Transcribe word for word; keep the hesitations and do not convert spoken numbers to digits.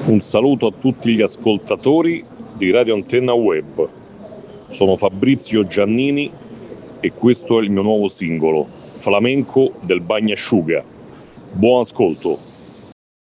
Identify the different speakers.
Speaker 1: Un saluto a tutti gli ascoltatori di Radio Antenna Web. Sono Fabrizio Giannini e questo è il mio nuovo singolo, Flamenco del Bagnasciuga. Buon ascolto.